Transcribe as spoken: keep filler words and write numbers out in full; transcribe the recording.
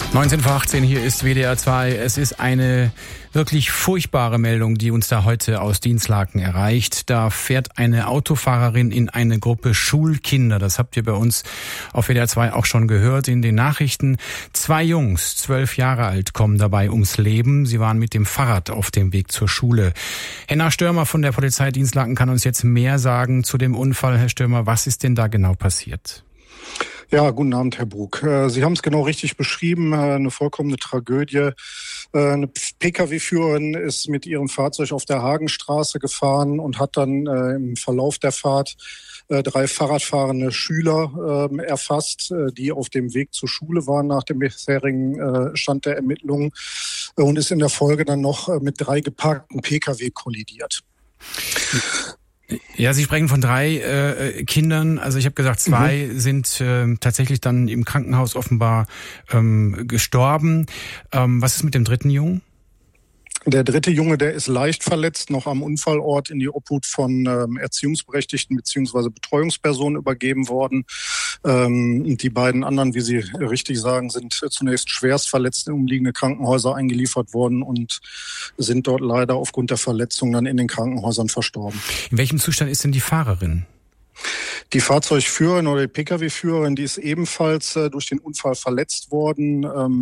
neunzehn vor achtzehn, hier ist W D R zwei. Es ist eine wirklich furchtbare Meldung, die uns da heute aus Dinslaken erreicht. Da fährt eine Autofahrerin in eine Gruppe Schulkinder. Das habt ihr bei uns auf W D R zwei auch schon gehört in den Nachrichten. Zwei Jungs, zwölf Jahre alt, kommen dabei ums Leben. Sie waren mit dem Fahrrad auf dem Weg zur Schule. Henna Störmer von der Polizei Dinslaken kann uns jetzt mehr sagen zu dem Unfall. Herr Störmer, was ist denn da genau passiert? Ja, guten Abend, Herr Brug. Sie haben es genau richtig beschrieben, eine vollkommene Tragödie. Eine P K W-Führerin ist mit ihrem Fahrzeug auf der Hagenstraße gefahren und hat dann im Verlauf der Fahrt drei Fahrradfahrende Schüler erfasst, die auf dem Weg zur Schule waren nach dem bisherigen Stand der Ermittlungen, und ist in der Folge dann noch mit drei geparkten P K W kollidiert. Ja, Sie sprechen von drei äh, Kindern. Also ich habe gesagt, zwei mhm. sind äh, tatsächlich dann im Krankenhaus offenbar ähm, gestorben. Ähm, was ist mit dem dritten Jungen? Der dritte Junge, der ist leicht verletzt, noch am Unfallort in die Obhut von ähm, Erziehungsberechtigten bzw. Betreuungspersonen übergeben worden. Ähm, die beiden anderen, wie Sie richtig sagen, sind zunächst schwerst verletzt in umliegende Krankenhäuser eingeliefert worden und sind dort leider aufgrund der Verletzungen dann in den Krankenhäusern verstorben. In welchem Zustand ist denn die Fahrerin? Die Fahrzeugführerin oder die P K W-Führerin, die ist ebenfalls äh, durch den Unfall verletzt worden. Ähm,